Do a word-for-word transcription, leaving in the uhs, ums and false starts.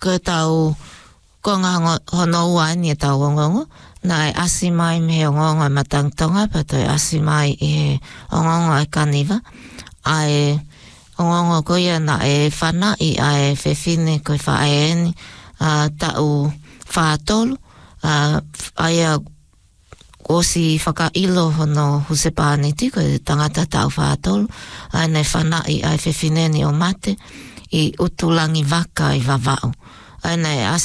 ko tau ko ngā hono ua ni tau ongongo, nā e asi mai me he ongongo e matangtonga, pato e asi mai i he ongongo e kaniva, a e ongongo koia na e whana i a e whewhine koe whaeeni, a tau whaatolu, a aia osi whakailo hono Husepāniti, koe tangata tau whaatolu, a nei whana i a e whewhineni o mate, i utulangi waka i wawao. A nei